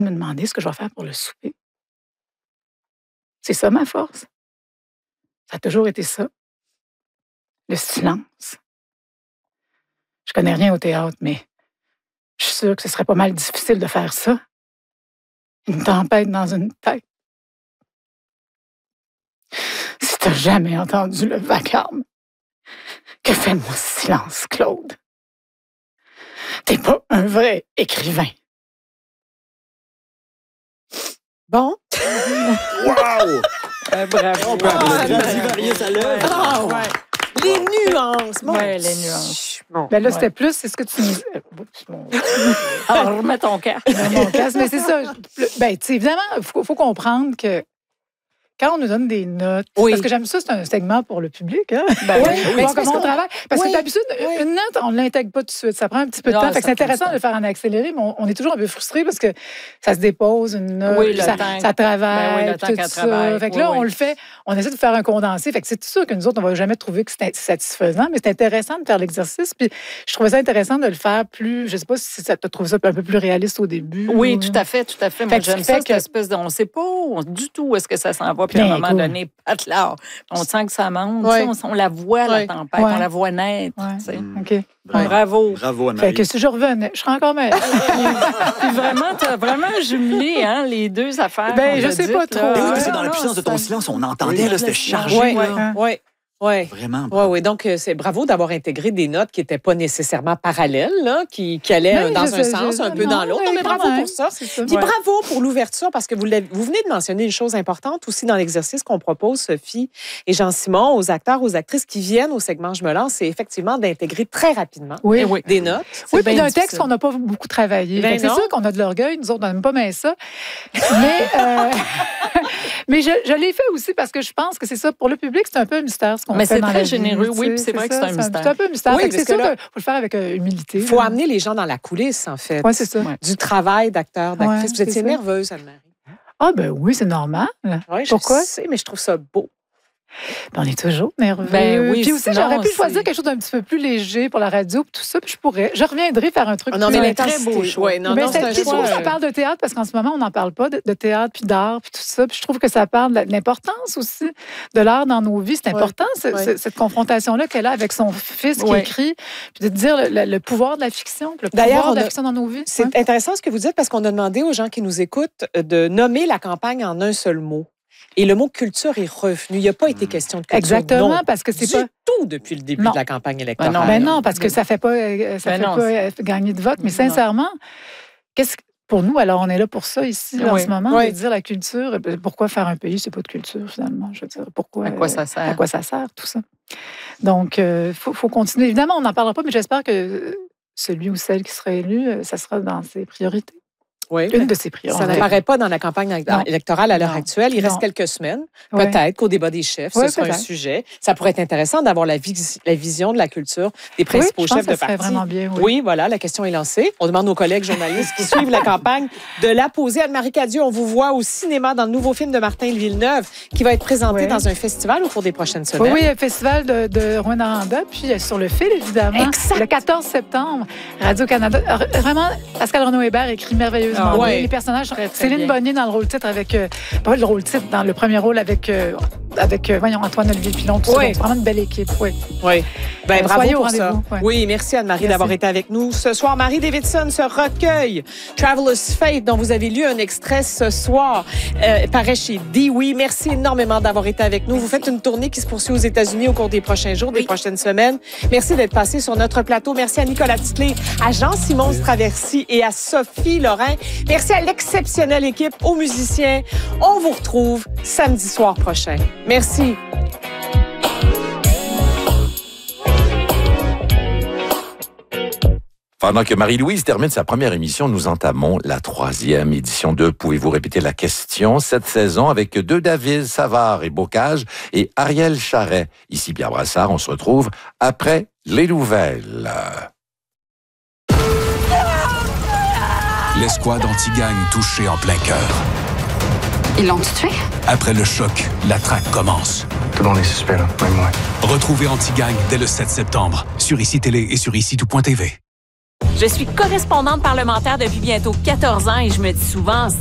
me demander ce que je vais faire pour le souper. C'est ça ma force. Ça a toujours été ça. Le silence. Je connais rien au théâtre, mais je suis sûre que ce serait pas mal difficile de faire ça. Une tempête dans une tête. Si t'as jamais entendu le vacarme, que fait mon silence, Claude? T'es pas un vrai écrivain. Bon. Wow! Bravo. On peut varier sa lèvre. Ah, ouais. Les nuances. Oui, les nuances. Bon. Ben là, c'était plus, c'est ce que tu nous... Alors, remets ton casque. Mon casque, mais c'est ça. Ben, tu sais, évidemment, il faut comprendre que quand on nous donne des notes, parce que j'aime ça, c'est un segment pour le public, hein? Ben oui, voir comment on travaille. Parce que d'habitude, une note, on ne l'intègre pas tout de suite. Ça prend un petit peu de temps. Fait que c'est intéressant de le faire en accéléré, mais on est toujours un peu frustré parce que ça se dépose, une note, ça travaille, tout ça. Fait que là, on le fait, on essaie de faire un condensé. Fait que c'est sûr que nous autres, on ne va jamais trouver que c'est satisfaisant, mais c'est intéressant de faire l'exercice. Puis je trouvais ça intéressant de le faire plus, je ne sais pas si tu as trouvé ça un peu plus réaliste au début. Oui, tout à fait, tout à fait. Moi, j'aime ça, cette espèce de... On ne sait pas du tout où est-ce que ça s'en va. Puis à un moment donné, là, on sent que ça monte. On la voit, la tempête, on la voit naître. OK. Bravo. Bravo, Anne-Marie. Fait que si je revenais, je serais encore meilleure. Puis vraiment, tu as vraiment jumelé les deux affaires. Ben, je sais pas trop. Parce que dans la puissance de ton silence, on entendait, là, c'était chargé. Oui. Vraiment. Oui. Donc, c'est bravo d'avoir intégré des notes qui n'étaient pas nécessairement parallèles, là, qui allaient dans un sens, un peu dans l'autre. Mais bravo pour ça. Puis bravo pour l'ouverture, parce que vous venez de mentionner une chose importante aussi dans l'exercice qu'on propose, Sophie et Jean-Simon, aux acteurs, aux actrices qui viennent au segment Je me lance, c'est effectivement d'intégrer très rapidement des notes. Oui, puis d'un texte qu'on n'a pas beaucoup travaillé. C'est sûr qu'on a de l'orgueil, nous autres, on n'aime pas bien ça. Mais je l'ai fait aussi parce que je pense que c'est ça. Pour le public, c'est un peu un mystère ce qu'on fait dans la vie. Mais c'est très généreux, oui, puis c'est vrai que c'est un mystère. C'est un peu un mystère. Oui, c'est sûr qu'il faut le faire avec humilité. Il faut amener les gens dans la coulisse, en fait. Oui, c'est ça. Du travail d'acteur, d'actrice. Vous étiez nerveuse, Anne-Marie. Ah, ben oui, c'est normal. Pourquoi? Je sais, mais je trouve ça beau. On est toujours nerveux. Ben oui, puis aussi, j'aurais pu choisir quelque chose d'un petit peu plus léger pour la radio, puis tout ça, puis je reviendrai faire un truc. Non, mais très beau choix. C'est un choix. Ça parle de théâtre, parce qu'en ce moment, on n'en parle pas de théâtre, puis d'art, puis tout ça. Puis je trouve que ça parle de l'importance aussi de l'art dans nos vies. C'est important, cette confrontation-là qu'elle a avec son fils qui écrit, puis de dire le pouvoir de la fiction, le pouvoir de la fiction dans nos vies. C'est intéressant ce que vous dites, parce qu'on a demandé aux gens qui nous écoutent de nommer la campagne en un seul mot. Et le mot culture est revenu. Il n'y a pas été question de culture. Exactement, parce que c'est pas tout depuis le début de la campagne électorale. Ben non, parce que ça fait pas gagner de vote. Mais sincèrement, pour nous, alors on est là pour ça ici en ce moment, de dire la culture. Pourquoi faire un pays, c'est pas de culture finalement. Je veux dire, pourquoi à quoi ça sert? À quoi ça sert tout ça? Donc, faut continuer. Évidemment, on n'en parlera pas, mais j'espère que celui ou celle qui sera élu, ça sera dans ses priorités. Oui, une de ses priorités. Ça n'apparaît pas dans la campagne électorale à l'heure actuelle. Il reste quelques semaines. Peut-être qu'au débat des chefs, ce sera un sujet. Ça pourrait être intéressant d'avoir la vision de la culture des principaux chefs de parti. Vraiment bien, oui, voilà, la question est lancée. On demande aux collègues journalistes qui suivent la campagne de la poser. Anne-Marie Cadieux, on vous voit au cinéma dans le nouveau film de Martin Villeneuve qui va être présenté dans un festival au cours des prochaines semaines. Oui, un festival de Rwanda, puis sur le fil, évidemment. Exact. Le 14 septembre, Radio-Canada. Vraiment, Pascal Renaud-Hébert écrit merveilleusement. Les personnages, Céline Bonnier dans le rôle-titre avec... pas le rôle-titre, dans le premier rôle avec Antoine-Olivier Pilon. Tout ça, donc, vraiment une belle équipe. Oui. Ben, bravo pour ça. Oui, merci Anne-Marie d'avoir été avec nous. Ce soir, Marie Davidson se recueille. Traveler's Fate, dont vous avez lu un extrait ce soir, paraît chez Dewey. Merci énormément d'avoir été avec nous. Vous faites une tournée qui se poursuit aux États-Unis au cours des prochains jours, des prochaines semaines. Merci d'être passé sur notre plateau. Merci à Nicolas Titley, à Jean-Simon Straversi et à Sophie Lorrain. Merci à l'exceptionnelle équipe, aux musiciens. On vous retrouve samedi soir prochain. Merci. Pendant que Marie-Louise termine sa première émission, nous entamons la 3e édition de Pouvez-vous répéter la question cette saison avec David Savard et Bocage et Ariel Charret. Ici Pierre Brassard, on se retrouve après les nouvelles. L'escouade anti-gang touchée en plein cœur. Ils l'ont tué? Après le choc, la traque commence. Tout le monde est suspect, là, même moi. Retrouvez Anti-Gang dès le 7 septembre sur ICI Télé et sur ICI Tout.tv. Je suis correspondante parlementaire depuis bientôt 14 ans et je me dis souvent,